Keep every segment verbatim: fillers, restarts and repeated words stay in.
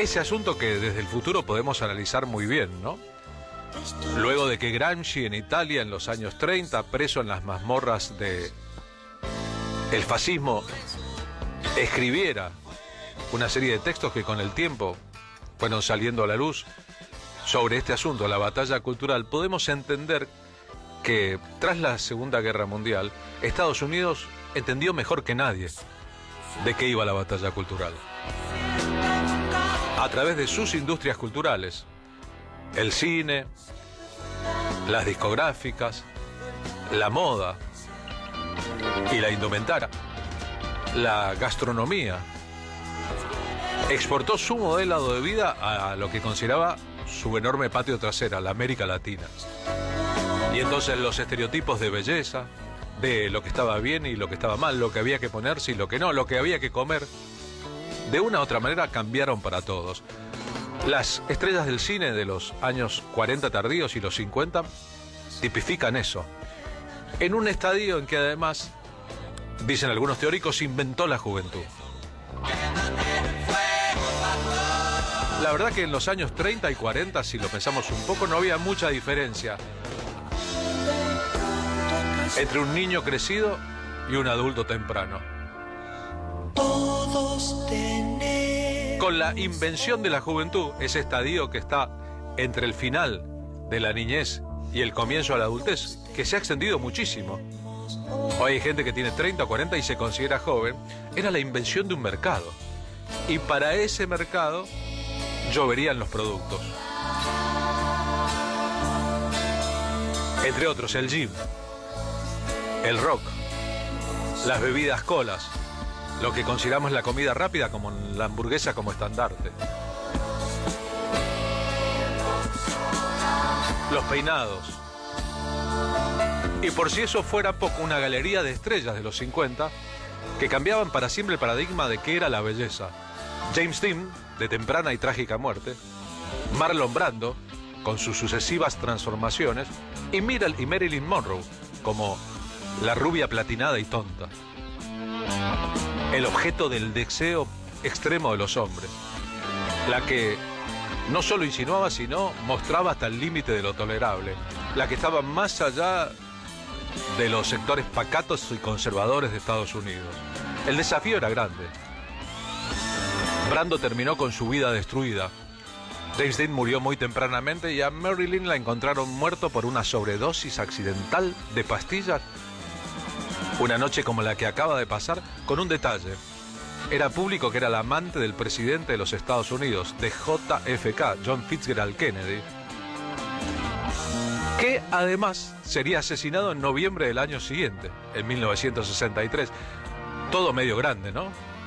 ese asunto que desde el futuro podemos analizar muy bien, ¿no? Luego de que Gramsci en Italia en los años treinta, preso en las mazmorras de el fascismo, escribiera una serie de textos que con el tiempo fueron saliendo a la luz sobre este asunto, la batalla cultural, podemos entender que tras la Segunda Guerra Mundial, Estados Unidos entendió mejor que nadie de qué iba la batalla cultural. A través de sus industrias culturales, el cine, las discográficas, la moda y la indumentaria, la gastronomía, exportó su modelo de vida a lo que consideraba su enorme patio trasera, la América Latina. Y entonces los estereotipos de belleza, de lo que estaba bien y lo que estaba mal, lo que había que ponerse y lo que no, lo que había que comer, de una u otra manera cambiaron para todos. Las estrellas del cine de los años cuarenta tardíos y los cincuenta tipifican eso. En un estadio en que además, dicen algunos teóricos, inventó la juventud. La verdad que en los años treinta y cuarenta, si lo pensamos un poco, no había mucha diferencia entre un niño crecido y un adulto temprano. Todos tenemos. Con la invención de la juventud, ese estadio que está entre el final de la niñez y el comienzo de la adultez, que se ha extendido muchísimo. Hoy hay gente que tiene treinta o cuarenta y se considera joven. Era la invención de un mercado. Y para ese mercado lloverían los productos. Entre otros, el gym, el rock, las bebidas colas, lo que consideramos la comida rápida como la hamburguesa como estandarte. Los peinados. Y por si eso fuera poco, una galería de estrellas de los cincuenta que cambiaban para siempre el paradigma de qué era la belleza. James Dean, de temprana y trágica muerte, Marlon Brando, con sus sucesivas transformaciones, y Marilyn Monroe, como la rubia platinada y tonta. El objeto del deseo extremo de los hombres. La que no solo insinuaba, sino mostraba hasta el límite de lo tolerable. La que estaba más allá de los sectores pacatos y conservadores de Estados Unidos. El desafío era grande. Brando terminó con su vida destruida. James Dean murió muy tempranamente y a Marilyn la encontraron muerto por una sobredosis accidental de pastillas. Una noche como la que acaba de pasar, con un detalle. Era público que era la amante del presidente de los Estados Unidos, de J F K, John Fitzgerald Kennedy, que además sería asesinado en noviembre del año siguiente, en mil novecientos sesenta y tres. Todo medio grande, ¿no?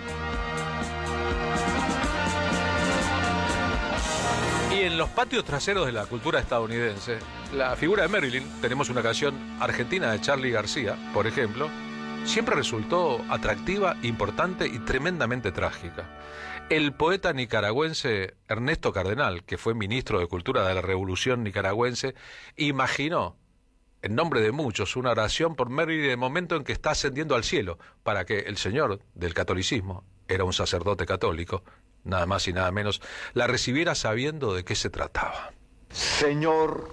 Y en los patios traseros de la cultura estadounidense, la figura de Marilyn, tenemos una canción argentina de Charly García, por ejemplo, siempre resultó atractiva, importante y tremendamente trágica. El poeta nicaragüense Ernesto Cardenal, que fue ministro de Cultura de la Revolución Nicaragüense, imaginó, en nombre de muchos, una oración por Marilyn en el momento en que está ascendiendo al cielo, para que el señor del catolicismo, era un sacerdote católico, nada más y nada menos, la recibiera sabiendo de qué se trataba. Señor,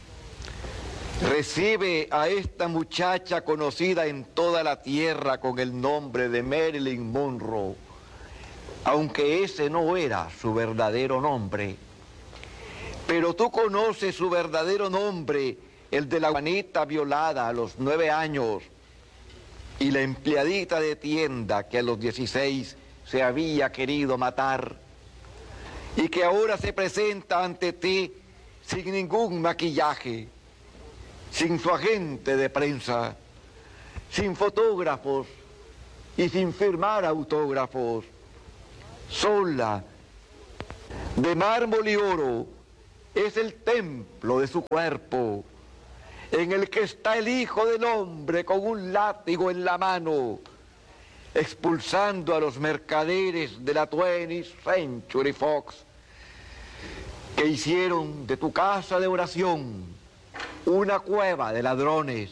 recibe a esta muchacha conocida en toda la tierra con el nombre de Marilyn Monroe, aunque ese no era su verdadero nombre. Pero tú conoces su verdadero nombre, el de la Juanita violada a los nueve años y la empleadita de tienda que a los dieciséis se había querido matar y que ahora se presenta ante ti sin ningún maquillaje, sin su agente de prensa, sin fotógrafos y sin firmar autógrafos, sola, de mármol y oro, es el templo de su cuerpo, en el que está el Hijo del Hombre con un látigo en la mano, expulsando a los mercaderes de la twentieth Century Fox, que hicieron de tu casa de oración una cueva de ladrones.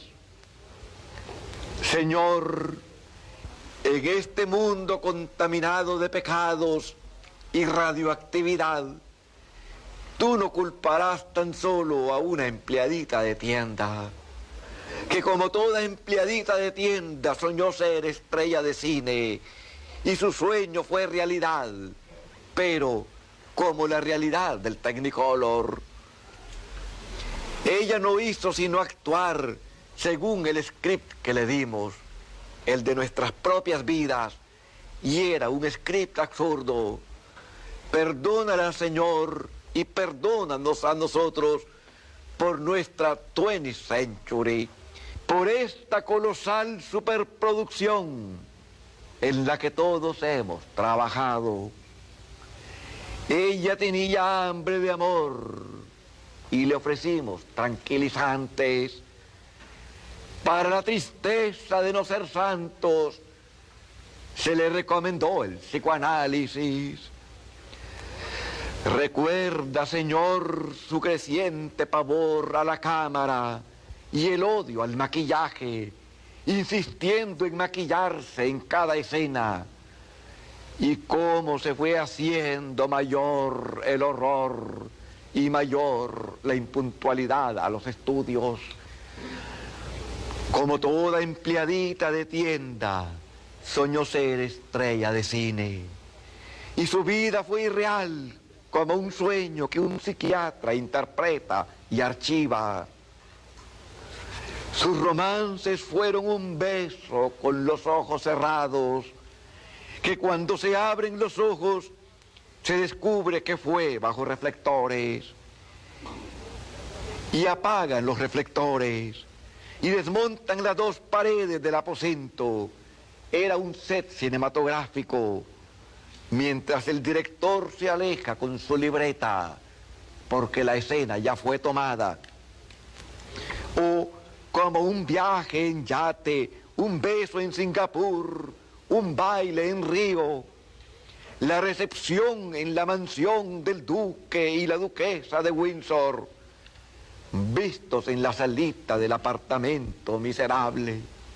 Señor, en este mundo contaminado de pecados, y radioactividad, tú no culparás tan solo a una empleadita de tienda, que como toda empleadita de tienda soñó ser estrella de cine y su sueño fue realidad, pero como la realidad del Technicolor. Ella no hizo sino actuar según el script que le dimos, el de nuestras propias vidas, y era un script absurdo. Perdónala, Señor, y perdónanos a nosotros por nuestra twentieth century, por esta colosal superproducción en la que todos hemos trabajado. Ella tenía hambre de amor y le ofrecimos tranquilizantes. Para la tristeza de no ser santos, se le recomendó el psicoanálisis. Recuerda, Señor, su creciente pavor a la cámara y el odio al maquillaje, insistiendo en maquillarse en cada escena, y cómo se fue haciendo mayor el horror y mayor la impuntualidad a los estudios. Como toda empleadita de tienda, soñó ser estrella de cine, y su vida fue irreal, como un sueño que un psiquiatra interpreta y archiva. Sus romances fueron un beso con los ojos cerrados, que cuando se abren los ojos se descubre que fue bajo reflectores, y apagan los reflectores y desmontan las dos paredes del aposento. Era un set cinematográfico, mientras el director se aleja con su libreta, porque la escena ya fue tomada. O como un viaje en yate, un beso en Singapur, un baile en Río, la recepción en la mansión del duque y la duquesa de Windsor, vistos en la salita del apartamento miserable.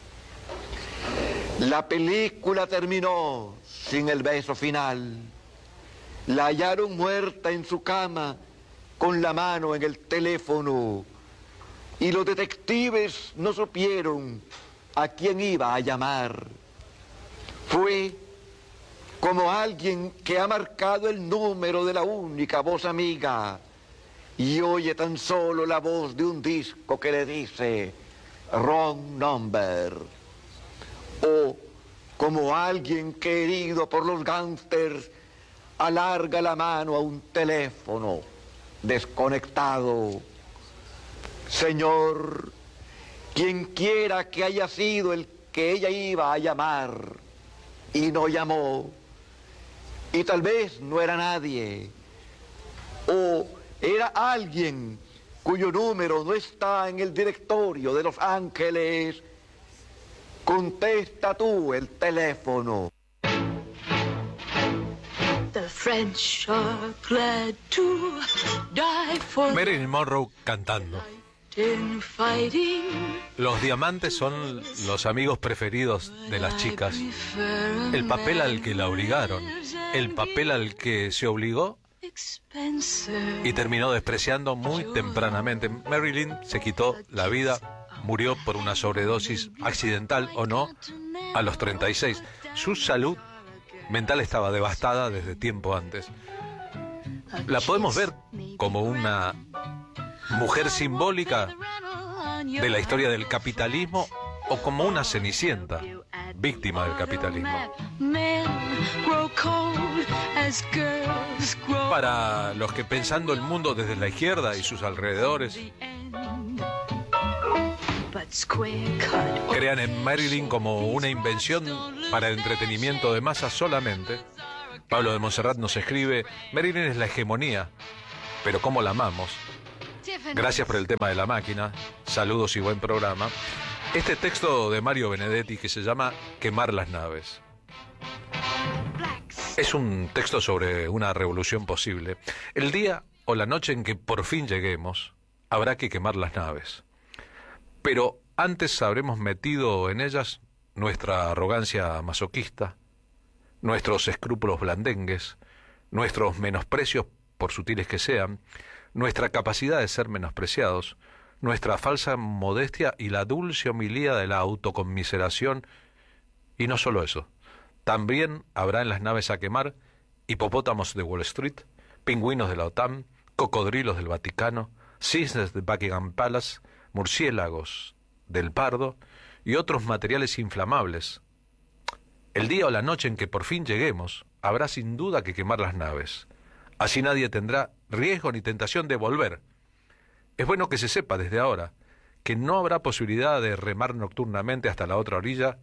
La película terminó sin el beso final. La hallaron muerta en su cama con la mano en el teléfono, y los detectives no supieron a quién iba a llamar. Fue como alguien que ha marcado el número de la única voz amiga y oye tan solo la voz de un disco que le dice wrong number. O como alguien que, herido por los gángsters, alarga la mano a un teléfono desconectado. Señor, quien quiera que haya sido el que ella iba a llamar y no llamó, y tal vez no era nadie, o era alguien cuyo número no está en el directorio de Los Ángeles, contesta tú el teléfono. The French are glad to die for Marilyn Monroe cantando. in fighting. Los diamantes son los amigos preferidos de las chicas. El papel al que la obligaron, el papel al que se obligó y terminó despreciando muy tempranamente. Marilyn se quitó la vida, murió por una sobredosis accidental o no a los treinta y seis. Su salud mental estaba devastada desde tiempo antes. La podemos ver como una mujer simbólica de la historia del capitalismo o como una cenicienta, víctima del capitalismo. Para los que pensando el mundo desde la izquierda y sus alrededores crean en Marilyn como una invención para el entretenimiento de masas solamente, Pablo de Montserrat nos escribe: Marilyn es la hegemonía, pero ¿cómo la amamos? Gracias por el tema de la máquina, saludos y buen programa. Este texto de Mario Benedetti que se llama Quemar las naves es un texto sobre una revolución posible. El día o la noche en que por fin lleguemos, habrá que quemar las naves. Pero antes habremos metido en ellas nuestra arrogancia masoquista, nuestros escrúpulos blandengues, nuestros menosprecios, por sutiles que sean, nuestra capacidad de ser menospreciados, nuestra falsa modestia y la dulce homilía de la autoconmiseración. Y no solo eso, también habrá en las naves a quemar hipopótamos de Wall Street, pingüinos de la OTAN, cocodrilos del Vaticano, cisnes de Buckingham Palace, murciélagos del Pardo y otros materiales inflamables. El día o la noche en que por fin lleguemos, habrá sin duda que quemar las naves. Así nadie tendrá riesgo ni tentación de volver. Es bueno que se sepa desde ahora que no habrá posibilidad de remar nocturnamente hasta la otra orilla,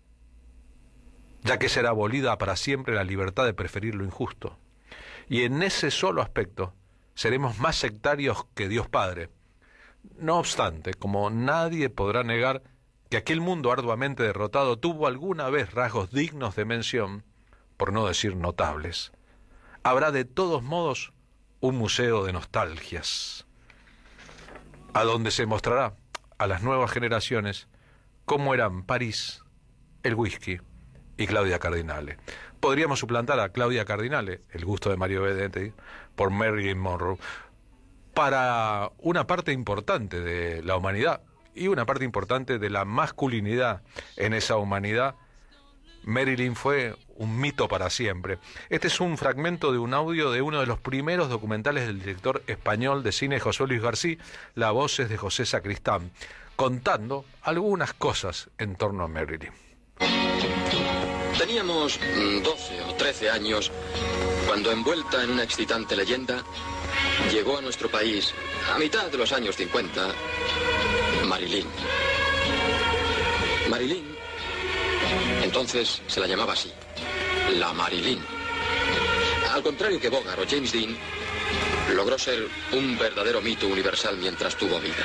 ya que será abolida para siempre la libertad de preferir lo injusto. Y en ese solo aspecto seremos más sectarios que Dios Padre. No obstante, como nadie podrá negar que aquel mundo arduamente derrotado tuvo alguna vez rasgos dignos de mención, por no decir notables, habrá de todos modos un museo de nostalgias, a donde se mostrará a las nuevas generaciones cómo eran París, el whisky y Claudia Cardinale. Podríamos suplantar a Claudia Cardinale, El gusto de Mario Benedetti, por Marilyn Monroe, para una parte importante de la humanidad y una parte importante de la masculinidad en esa humanidad. Marilyn fue un mito para siempre. Este es un fragmento de un audio de uno de los primeros documentales del director español de cine José Luis García, La voz es de José Sacristán, contando algunas cosas en torno a Marilyn. Teníamos doce o trece años cuando, envuelta en una excitante leyenda, llegó a nuestro país, a mitad de los años cincuenta, Marilyn. Marilyn, entonces se la llamaba así, la Marilyn. Al contrario que Bogart o James Dean, logró ser un verdadero mito universal mientras tuvo vida.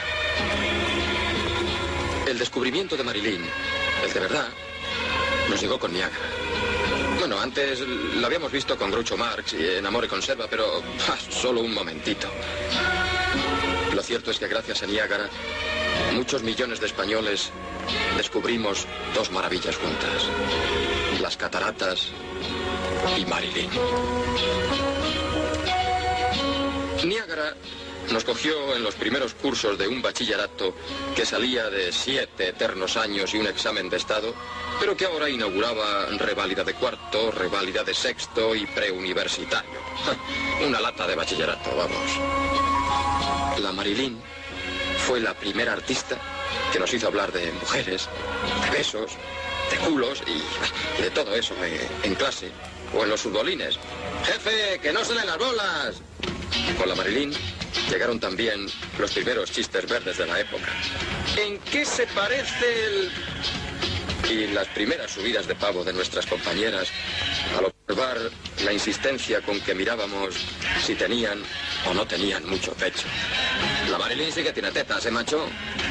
El descubrimiento de Marilyn, el de verdad, nos llegó con Niágara. Bueno, antes la habíamos visto con Groucho Marx y en Amor y Conserva, pero ah, solo un momentito. Lo cierto es que gracias a Niágara, muchos millones de españoles descubrimos dos maravillas juntas: las cataratas y Marilyn. Niágara nos cogió en los primeros cursos de un bachillerato que salía de siete eternos años y un examen de estado, pero que ahora inauguraba reválida de cuarto, reválida de sexto y preuniversitario. Una lata de bachillerato, vamos. La Marilyn fue la primera artista que nos hizo hablar de mujeres, de besos, de culos y de todo eso en clase o en los futbolines. ¡Jefe, que no se den las bolas! Con la Marilyn llegaron también los primeros chistes verdes de la época. ¿En qué se parece el...? Y las primeras subidas de pavo de nuestras compañeras al observar la insistencia con que mirábamos si tenían o no tenían mucho pecho. La Marilyn sí que tiene tetas, ¿eh, macho?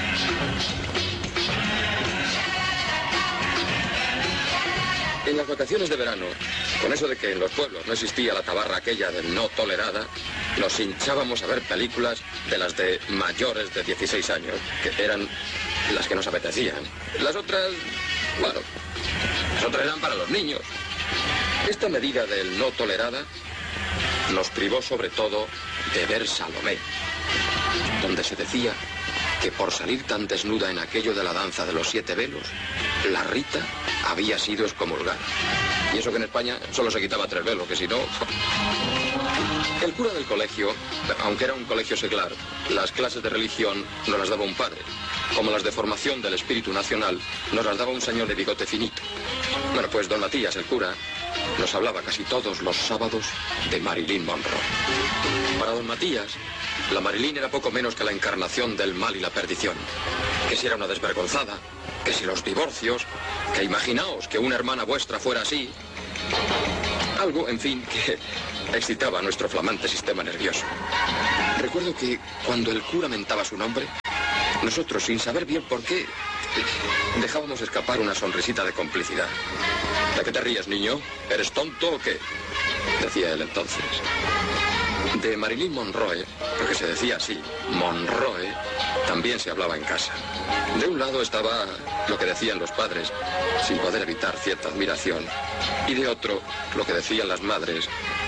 En las vacaciones de verano, con eso de que en los pueblos no existía la tabarra aquella de no tolerada, nos hinchábamos a ver películas de las de mayores de dieciséis años, que eran las que nos apetecían. Las otras, bueno, las otras eran para los niños. Esta medida del no tolerada nos privó sobre todo de ver Salomé, donde se decía que por salir tan desnuda en aquello de la danza de los siete velos, la Rita había sido excomulgada. Y eso que en España solo se quitaba tres velos, que si no... El cura del colegio, aunque era un colegio seglar, las clases de religión nos las daba un padre, como las de formación del espíritu nacional nos las daba un señor de bigote finito. Bueno, pues don Matías, el cura, nos hablaba casi todos los sábados de Marilyn Monroe. Para don Matías, la Marilyn era poco menos que la encarnación del mal y la perdición. Que si era una desvergonzada, que si los divorcios, que imaginaos que una hermana vuestra fuera así. Algo, en fin, que excitaba nuestro flamante sistema nervioso. Recuerdo que cuando el cura mentaba su nombre, nosotros, sin saber bien por qué, dejábamos escapar una sonrisita de complicidad. ¿De qué te ríes, niño? ¿Eres tonto o qué?, decía él entonces. De Marilyn Monroe, porque se decía así, Monroe, también se hablaba en casa. De un lado estaba lo que decían los padres, sin poder evitar cierta admiración, y de otro, lo que decían las madres,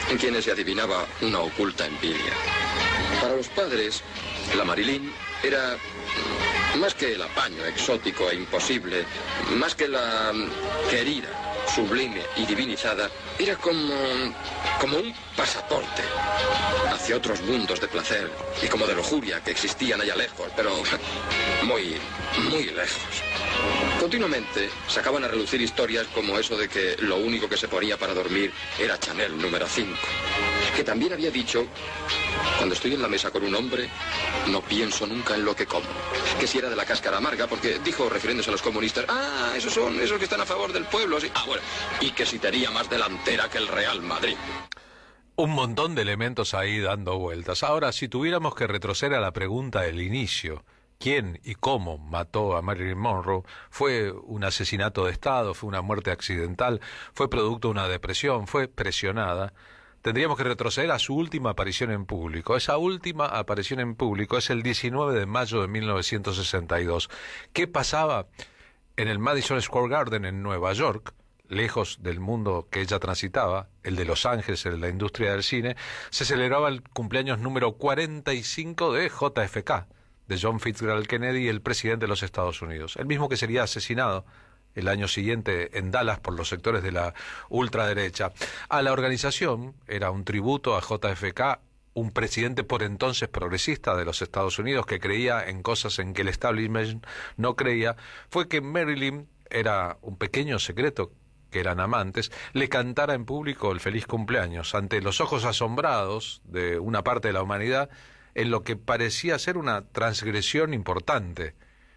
en quienes se adivinaba una oculta envidia. Para los padres, la Marilyn era más que el apaño exótico e imposible, más que la querida, sublime y divinizada, era como, como un pasaporte hacia otros mundos de placer y como de lujuria que existían allá lejos, pero muy, muy lejos. Continuamente sacaban a relucir historias como eso de que lo único que se ponía para dormir era Chanel número cinco. Que también había dicho: cuando estoy en la mesa con un hombre, no pienso nunca en lo que como. Que si era de la cáscara amarga, porque dijo, refiriéndose a los comunistas, ah, esos son esos que están a favor del pueblo. Sí. Ah, bueno, y que si tenía más delantera que el Real Madrid. Un montón de elementos ahí dando vueltas. Ahora, si tuviéramos que retroceder a la pregunta del inicio, ¿quién y cómo mató a Marilyn Monroe? ¿Fue un asesinato de Estado? ¿Fue una muerte accidental? ¿Fue producto de una depresión? ¿Fue presionada? Tendríamos que retroceder a su última aparición en público. Esa última aparición en público es el diecinueve de mayo de mil novecientos sesenta y dos. ¿Qué pasaba en el Madison Square Garden en Nueva York? Lejos del mundo que ella transitaba, el de Los Ángeles, el de la industria del cine, se celebraba el cumpleaños número cuarenta y cinco de J F K, de John Fitzgerald Kennedy, el presidente de los Estados Unidos, el mismo que sería asesinado el año siguiente en Dallas por los sectores de la ultraderecha. A la organización, era un tributo a J F K, un presidente por entonces progresista de los Estados Unidos que creía en cosas en que el establishment no creía, fue que Marilyn, era un pequeño secreto que eran amantes, le cantara en público el feliz cumpleaños ante los ojos asombrados de una parte de la humanidad en lo que parecía ser una transgresión importante.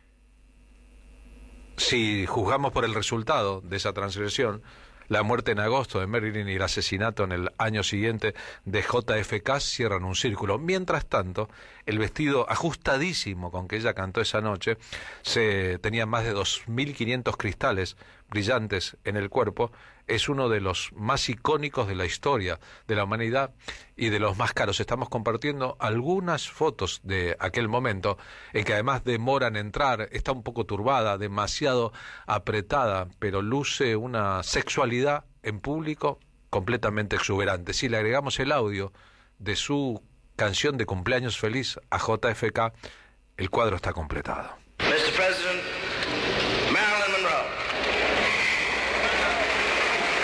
Si juzgamos por el resultado de esa transgresión, la muerte en agosto de Marilyn y el asesinato en el año siguiente de J F K cierran un círculo. Mientras tanto, el vestido ajustadísimo con que ella cantó esa noche se tenía más de dos mil quinientos cristales brillantes en el cuerpo. Es uno de los más icónicos de la historia de la humanidad y de los más caros. Estamos compartiendo algunas fotos de aquel momento en que además demora en entrar, está un poco turbada, demasiado apretada, pero luce una sexualidad en público completamente exuberante. Si le agregamos el audio de su canción de cumpleaños feliz a J F K, el cuadro está completado. mister President,